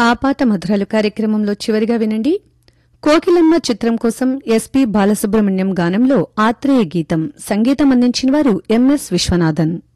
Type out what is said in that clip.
ఆపాత మధురాలు కార్యక్రమంలో చివరిగా వినండి. కోకిలమ్మ చిత్రం కోసం ఎస్పి బాలసుబ్రహ్మణ్యం గానంలో ఆత్రేయ గీతం. సంగీతం అందించిన వారు ఎంఎస్ విశ్వనాథన్.